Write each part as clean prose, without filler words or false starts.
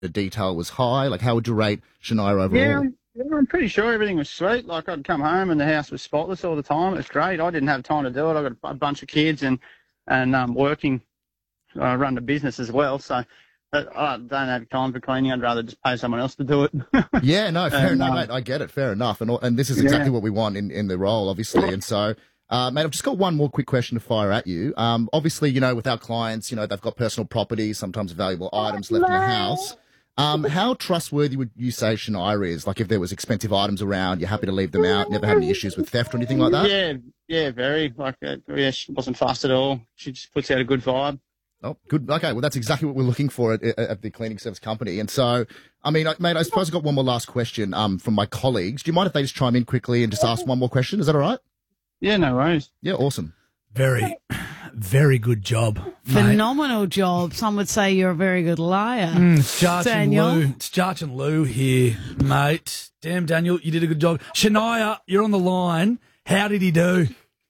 the detail was high? Like, how would you rate Shania overall? Yeah, I'm pretty sure everything was sweet. Like, I'd come home and the house was spotless all the time. It was great. I didn't have time to do it. I got a bunch of kids and working, run the business as well. So I don't have time for cleaning. I'd rather just pay someone else to do it. Yeah, no, fair enough, mate. I get it. Fair enough. And this is exactly what we want in the role, obviously. And so, mate, I've just got one more quick question to fire at you. Obviously, you know, with our clients, you know, they've got personal property, sometimes valuable items left in the house. How trustworthy would you say Shania is? Like, if there was expensive items around, you're happy to leave them out, never had any issues with theft or anything like that? Yeah, very. Like, she wasn't fussed at all. She just puts out a good vibe. Oh, good. Okay, well, that's exactly what we're looking for at the cleaning service company. And so, I mean, mate, I suppose I've got one more last question from my colleagues. Do you mind if they just chime in quickly and just ask one more question? Is that all right? Yeah, no worries. Yeah, awesome. Very, very good job, mate. Phenomenal job. Some would say you're a very good liar. It's Jarch and Lou. It's Jarch and Lou here, mate. Damn, Daniel, you did a good job. Shania, you're on the line. How did he do?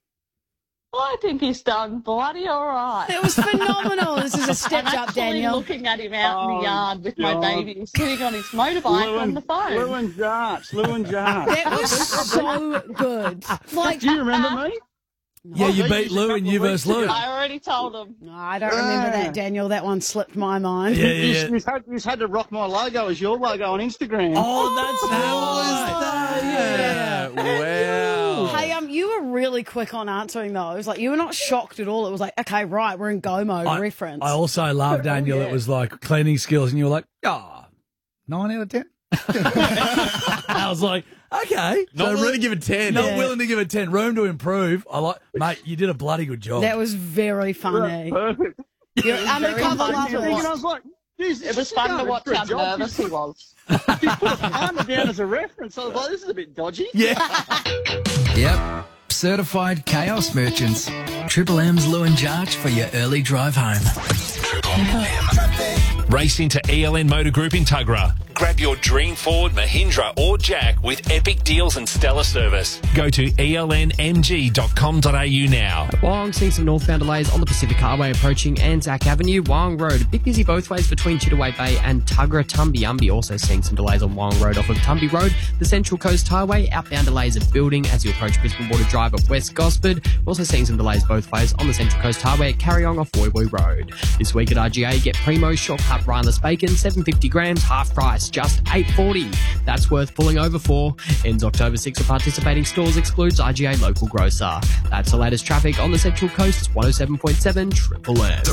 I think he's done bloody all right. It was phenomenal. This is a step up, Daniel. Looking at him out in the yard with my baby sitting on his motorbike on the phone. Lou and Jarch. That was so good. Like, do you remember me? Yeah, you beat Lou and you versus Lou. I already told him. No, I don't remember that, Daniel. That one slipped my mind. Yeah. You had to rock my logo as your logo on Instagram. Oh, that's how it was. Yeah. Wow. Hey, you were really quick on answering those. Like, you were not shocked at all. It was like, okay, right, we're in go mode reference. I also love, Daniel, it was like cleaning skills, and you were like, 9 out of 10. I was like, okay. Not willing to give it 10. Not willing to give it 10. Room to improve. Mate, you did a bloody good job. That was very funny. Perfect. You're undercover I lovers. was like, geez, It was fun to watch how nervous he was. She put a partner down as a reference. I was like, this is a bit dodgy. Yeah. Yep. Certified chaos merchants. Triple M's Lou and Jarch for your early drive home. Triple M. Race into ELN Motor Group in Tuggerah. Grab your dream Ford, Mahindra or Jack with epic deals and stellar service. Go to elnmg.com.au now. Wyong seeing some northbound delays on the Pacific Highway approaching Anzac Avenue. Wyong Road, a bit busy both ways between Chittaway Bay and Tuggerah Tumby. Also seeing some delays on Wyong Road off of Tumby Road. The Central Coast Highway, outbound delays are building as you approach Brisbane Water Drive at West Gosford. We're also seeing some delays both ways on the Central Coast Highway at Carryong off Woy Woy Road. This week at RGA, get Primo Short Cut Rhineless Bacon, 750 grams, half price, just $8.40. That's worth pulling over for. Ends October 6 at participating stores, excludes IGA local grocer. That's the latest traffic on the Central Coast, 107.7 Triple M.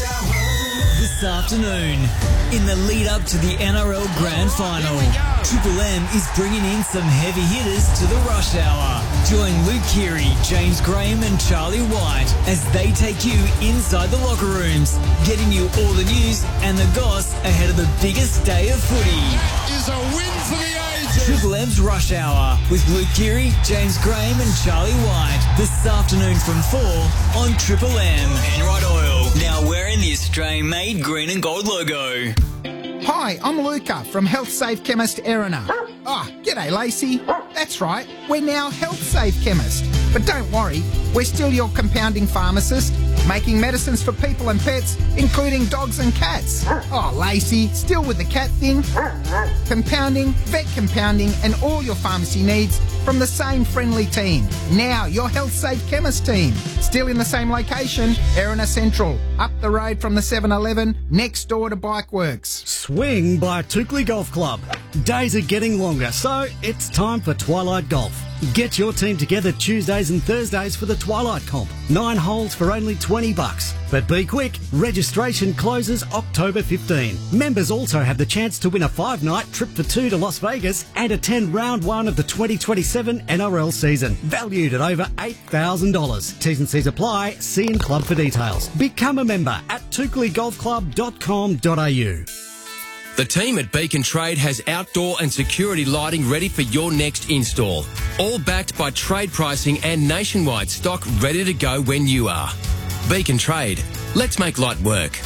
This afternoon, in the lead up to the NRL Grand Final, Triple M is bringing in some heavy hitters to the rush hour. Join Luke Keary, James Graham and Charlie White as they take you inside the locker rooms, getting you all the news and the goss ahead of the biggest day of footy. Is a win for the ages. Triple M's Rush Hour with Luke Keary, James Graham and Charlie White this afternoon from 4 on Triple M. Enright Oil, now wearing the Australian-made green and gold logo. Hi, I'm Luca from Health Safe Chemist Erina. G'day Lacey. That's right, we're now Health Safe Chemist. But don't worry, we're still your compounding pharmacist, making medicines for people and pets, including dogs and cats. Oh, Lacey, still with the cat thing? Compounding, vet compounding, and all your pharmacy needs from the same friendly team. Now, your Health Safe Chemist team. Still in the same location, Erina Central, up the road from the 7-Eleven, next door to Bikeworks. Swing by Toukley Golf Club. Days are getting longer, so it's time for Twilight Golf. Get your team together Tuesdays and Thursdays for the Twilight Comp. 9 holes for only $20. But be quick, registration closes October 15. Members also have the chance to win a 5-night trip for 2 to Las Vegas and attend round 1 of the 2027 NRL season, valued at over $8,000. T's and C's apply. See in club for details. Become a member at toukleyGolfClub.com.au. The team at Beacon Trade has outdoor and security lighting ready for your next install. All backed by trade pricing and nationwide stock ready to go when you are. Beacon Trade. Let's make light work.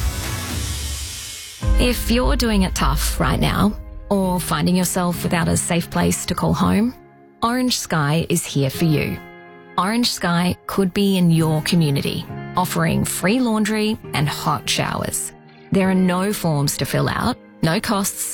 If you're doing it tough right now, or finding yourself without a safe place to call home, Orange Sky is here for you. Orange Sky could be in your community, offering free laundry and hot showers. There are no forms to fill out, No costs,